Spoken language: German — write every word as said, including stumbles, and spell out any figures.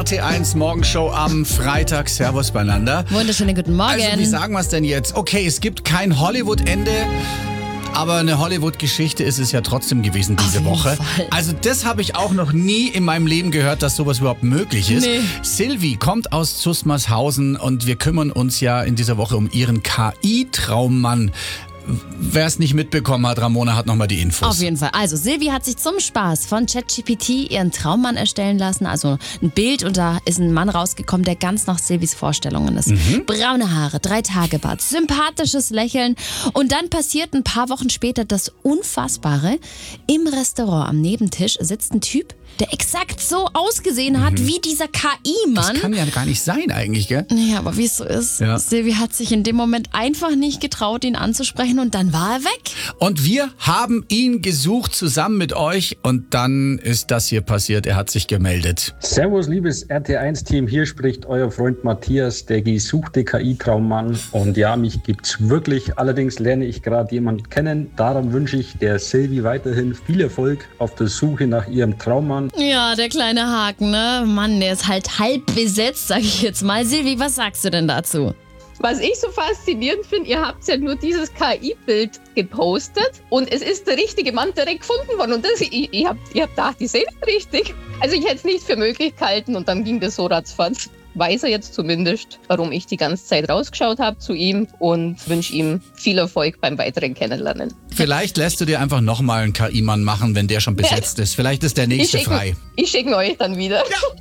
T eins Morgenshow am Freitag. Servus beieinander. Wunderschönen guten Morgen. Also, wie sagen wir es denn jetzt? Okay, es gibt kein Hollywood-Ende. Aber eine Hollywood-Geschichte ist es ja trotzdem gewesen diese Auf jeden Woche. Fall. Also das habe ich auch noch nie in meinem Leben gehört, dass sowas überhaupt möglich ist. Nee. Silvi kommt aus Zusmarshausen und wir kümmern uns ja in dieser Woche um ihren K I-Traummann. Wer es nicht mitbekommen hat, Ramona hat nochmal die Infos. Auf jeden Fall. Also Silvi hat sich zum Spaß von ChatGPT ihren Traummann erstellen lassen. Also ein Bild und da ist ein Mann rausgekommen, der ganz nach Silvis Vorstellungen ist. Mhm. Braune Haare, drei Tage Bart, sympathisches Lächeln. Und dann passiert ein paar Wochen später das Unfassbare. Im Restaurant am Nebentisch sitzt ein Typ, der exakt so ausgesehen hat wie dieser K I-Mann. Das kann ja gar nicht sein eigentlich, gell? Ja, aber wie es so ist, Ja. Silvi hat sich in dem Moment einfach nicht getraut, ihn anzusprechen und dann war er weg. Und wir haben ihn gesucht zusammen mit euch und dann ist das hier passiert. Er hat sich gemeldet. Servus, liebes R T eins Team. Hier spricht euer Freund Matthias, der gesuchte K I-Traummann. Und ja, mich gibt's wirklich. Allerdings lerne ich gerade jemanden kennen. Darum wünsche ich der Silvi weiterhin viel Erfolg auf der Suche nach ihrem Traummann. Ja, der kleine Haken, ne? Mann, der ist halt halb besetzt, sag ich jetzt mal. Silvi, was sagst du denn dazu? Was ich so faszinierend finde, ihr habt ja nur dieses K I-Bild gepostet und es ist der richtige Mann direkt gefunden worden. Und das, ich, ich hab, ihr habt gedacht, ich sehe nicht richtig. Also ich hätte es nicht für möglich gehalten und dann ging das so ratzfatz. Weiß er jetzt zumindest, warum ich die ganze Zeit rausgeschaut habe zu ihm und wünsche ihm viel Erfolg beim weiteren Kennenlernen. Vielleicht lässt du dir einfach nochmal einen K I-Mann machen, wenn der schon besetzt ist. Vielleicht ist der nächste Ich schicken- frei. Ich schicke euch dann wieder.